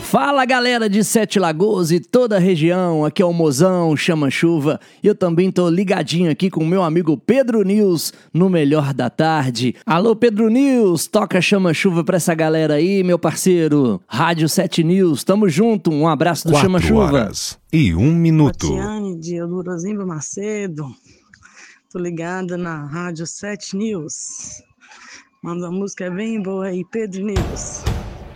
Fala galera de Sete Lagoas e toda a região, aqui é o Mozão, Chama Chuva, e eu também tô ligadinho aqui com o meu amigo Pedro News no Melhor da Tarde. Alô Pedro News, toca Chama Chuva pra essa galera aí, meu parceiro. Rádio 7 News, tamo junto, um abraço do Chama Chuva. 4h01. Tatiane de Elurozimba Macedo, tô ligada na Rádio 7 News. Manda uma música bem boa aí, Pedro News.